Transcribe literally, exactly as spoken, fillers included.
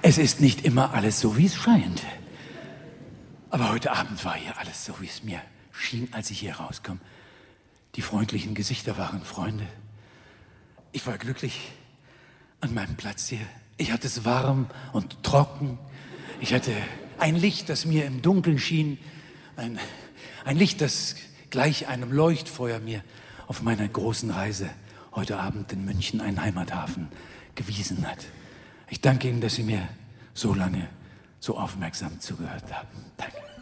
Es ist nicht immer alles so, wie es scheint. Aber heute Abend war hier alles so, wie es mir schien, als ich hier rauskam. Die freundlichen Gesichter waren Freunde. Ich war glücklich an meinem Platz hier. Ich hatte es warm und trocken. Ich hatte ein Licht, das mir im Dunkeln schien. Ein, ein Licht, das gleich einem Leuchtfeuer mir auf meiner großen Reise heute Abend in München einen Heimathafen gewiesen hat. Ich danke Ihnen, dass Sie mir so lange so aufmerksam zugehört haben. Danke.